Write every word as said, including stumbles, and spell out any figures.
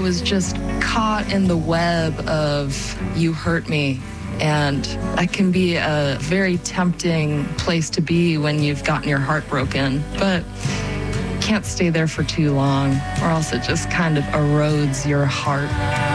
was just caught in the web of "you hurt me." And that can be a very tempting place to be when you've gotten your heart broken. But can't stay there for too long, or else it just kind of erodes your heart.